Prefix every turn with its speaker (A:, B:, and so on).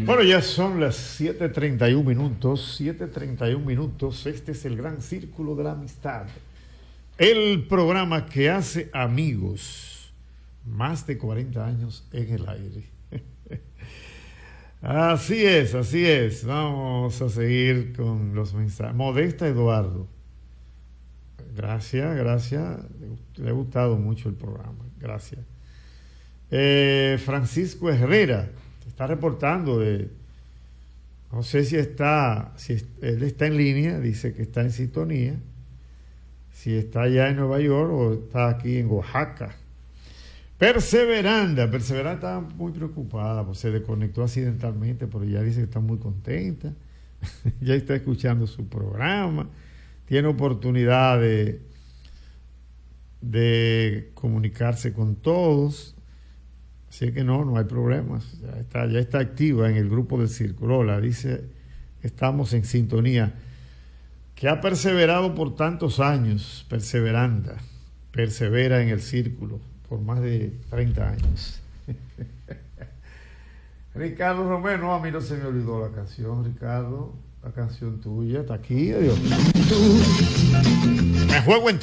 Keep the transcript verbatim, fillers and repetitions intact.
A: Bueno, ya son las siete treinta y un minutos, siete treinta y un minutos. Este es el Gran Círculo de la Amistad, el programa que hace amigos, más de cuarenta años en el aire. Así es, así es. Vamos a seguir con los mensajes. Modesta Eduardo. Gracias, gracias. Le ha gustado mucho el programa. Gracias. Eh, Francisco Herrera está reportando de, no sé si está, si es, él está en línea, dice que está en sintonía, si está allá en Nueva York o está aquí en Oaxaca. Perseveranda, Perseveranda está muy preocupada, pues se desconectó accidentalmente, pero ya dice que está muy contenta, ya está escuchando su programa, tiene oportunidad de, de comunicarse con todos. Así que no, no hay problemas. Ya está, ya está activa en el grupo del Círculo. Hola, dice, estamos en sintonía. Que ha perseverado por tantos años, perseveranda, persevera en el Círculo por más de treinta años. Ricardo Romero, no, a mí no se me olvidó la canción, Ricardo. La canción tuya está aquí, Dios. Me juego en